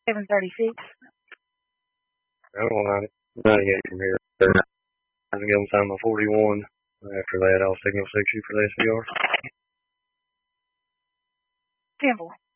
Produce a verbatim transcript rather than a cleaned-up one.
seven thirty-six. I don't want to navigate from here. I'm going to find my forty-one. After that, I'll signal six you for the S V R. Simple.